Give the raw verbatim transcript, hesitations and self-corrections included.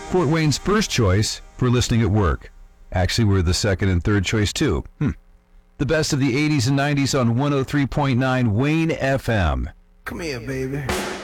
Fort Wayne's first choice for listening at work. Actually, we're the second and third choice, too. Hmm. The best of the eighties and nineties on one oh three point nine Wayne F M. Come here, baby.